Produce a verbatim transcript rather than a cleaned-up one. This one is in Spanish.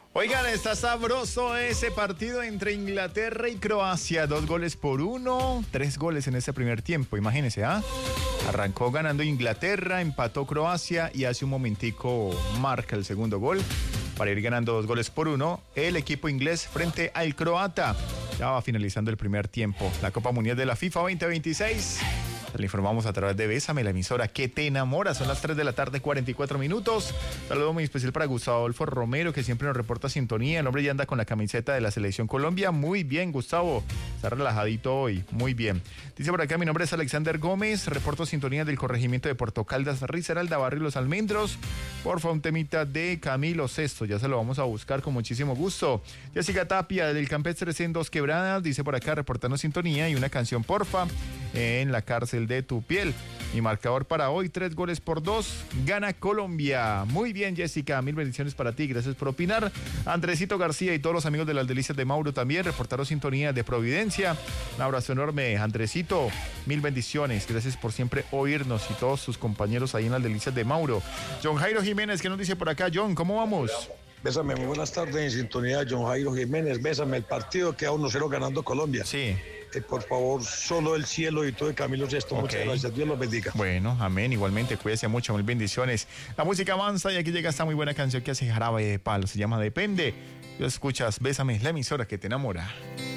Oigan, está sabroso ese partido entre Inglaterra y Croacia. Dos goles por uno, tres goles en ese primer tiempo, imagínense, ¿ah? Arrancó ganando Inglaterra, empató Croacia y hace un momentico marca el segundo gol para ir ganando dos goles por uno el equipo inglés frente al croata. Ya va finalizando el primer tiempo. La Copa Mundial de la FIFA veinte veintiséis. Le informamos a través de Bésame, la emisora que te enamora. Son las tres de la tarde, cuarenta y cuatro minutos. Saludo muy especial para Gustavo Adolfo Romero, que siempre nos reporta sintonía. El hombre ya anda con la camiseta de la Selección Colombia. Muy bien, Gustavo. Está relajadito hoy. Muy bien. Dice por acá, mi nombre es Alexander Gómez. Reporto sintonía del corregimiento de Puerto Caldas, Risaralda, Barrio Los Almendros. Porfa, un temita de Camilo Sesto. Ya se lo vamos a buscar con muchísimo gusto. Jessica Tapia, del Campestre en Dos Quebradas. Dice por acá, reportando sintonía y una canción, porfa, en la cárcel de tu piel. Mi marcador para hoy, tres goles por dos, gana Colombia. Muy bien, Jessica, mil bendiciones para ti, gracias por opinar. Andresito García y todos los amigos de las delicias de Mauro también reportaron sintonía de Providencia. Un abrazo enorme, Andresito, mil bendiciones, gracias por siempre oírnos y todos sus compañeros ahí en las delicias de Mauro. John Jairo Jiménez, ¿qué nos dice por acá? John, ¿cómo vamos? Bésame, muy buenas tardes, en sintonía John Jairo Jiménez. Bésame, el partido queda uno cero ganando Colombia. Sí. Eh, por favor, solo el cielo y todo de Camilo Sesto. Okay. Muchas gracias, Dios los bendiga. Bueno, amén, igualmente, cuídese mucho, mil bendiciones. La música avanza y aquí llega esta muy buena canción que hace Jarabe de Palo, se llama Depende. Tú escuchas Bésame, la emisora que te enamora.